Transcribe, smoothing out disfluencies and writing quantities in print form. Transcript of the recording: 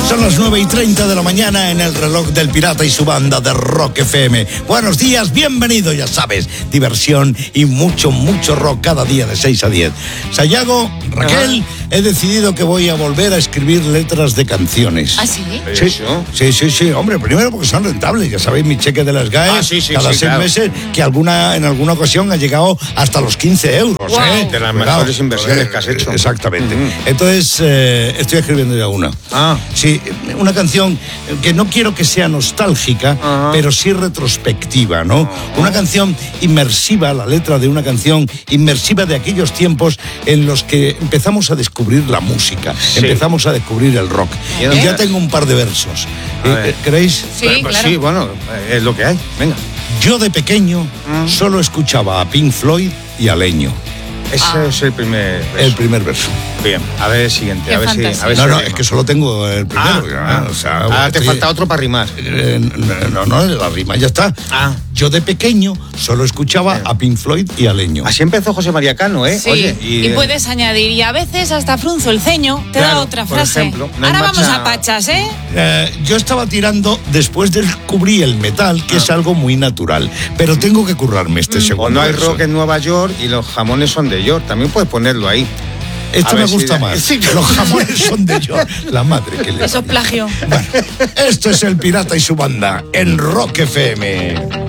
Son las 9:30 de la mañana en el reloj del Pirata y su banda de Rock FM. Buenos días, bienvenido, ya sabes. Diversión y mucho rock cada día de 6 a 10. Sayago, Raquel, he decidido que voy a volver a escribir letras de canciones. ¿Ah, sí? Sí. Hombre, primero porque son rentables. Ya sabéis, mi cheque de las GAE cada 6 meses, que en alguna ocasión ha llegado hasta los 15 euros. Wow. De las mejores inversiones que has hecho. Exactamente. Entonces, estoy escribiendo ya una. Sí, una canción que no quiero que sea nostálgica, pero sí retrospectiva, ¿no? Una canción inmersiva, la letra de una canción inmersiva de aquellos tiempos en los que empezamos a descubrir la música, empezamos a descubrir el rock. Y ya tengo un par de versos. ¿Queréis? Sí, claro. Sí, bueno, es lo que hay. Venga. Yo de pequeño solo escuchaba a Pink Floyd y a Leño. Ese es el primer verso. El primer verso. Bien, a ver el siguiente. A ver si No, rima. es que solo tengo el primero. Te falta otro para rimar. No, la rima ya está. Yo de pequeño solo escuchaba a Pink Floyd y a Leño. Así empezó José María Cano, ¿eh? Sí, Oye, y puedes añadir, y a veces hasta frunzo el ceño. Te da otra por frase. ejemplo, no hay Ahora vamos marcha- a pachas, ¿eh? Yo estaba tirando, después descubrí el metal, que es algo muy natural. Pero tengo que currarme este segundo O no hay verso. rock en Nueva York y los jamones son de York. También puedes ponerlo ahí. Esto A me ver si gusta da- más. Sí. Los jamones son de York. La madre que le Eso es plagio. Bueno, esto es el Pirata y su banda en Rock FM.